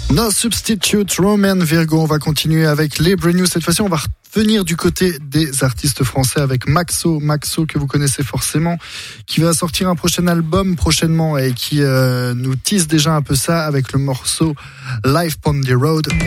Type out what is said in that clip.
No Substitute, Roman Virgo. On va continuer avec les Brand New. Cette fois-ci, on va revenir du côté des artistes français avec Maxo que vous connaissez forcément, qui va sortir un prochain album prochainement et qui nous tease déjà un peu ça avec le morceau Life on the Road.